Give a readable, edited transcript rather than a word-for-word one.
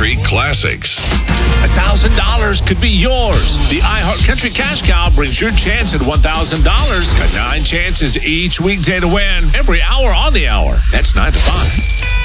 Country Classics. $1,000 could be yours. The iHeart Country Cash Cow brings your chance at $1,000. Got 9 chances each weekday to win. Every hour on the hour. That's 9 to 5.